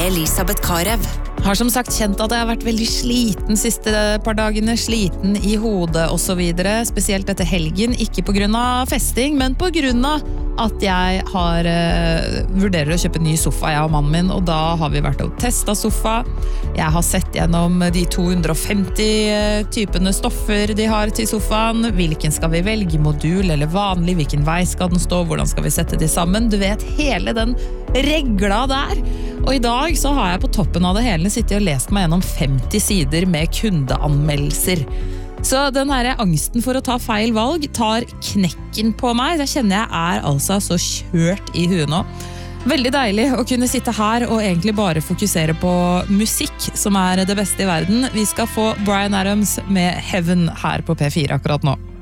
Elisabeth Karev. Har som sagt kjent at jeg har vært veldig sliten siste par dagene, sliten i hodet og så videre, spesielt etter helgen, ikke på grunn av festing, men på grunn av at jeg vurderer å kjøpe ny sofa, jeg og mannen min, og da har vi vært og testet sofa. Jeg har sett gjennom de 250 typene stoffer de har til sofaen, hvilken skal vi velge, modul eller vanlig, hvilken vei skal den stå, hvordan skal vi sette de sammen, du vet, hele den regla der. Og i dag så har jeg på toppen av det hele sittet og lest meg gjennom 50 sider med kundeanmeldelser. Så den her angsten for å ta feil valg tar knekken på meg. Jeg kjenner jeg altså så kjørt i huet nå. Veldig deilig å kunne sitte her og egentlig bare fokusere på musikk, som det beste i verden. Vi skal få Bryan Adams med Heaven her på P4 akkurat nå.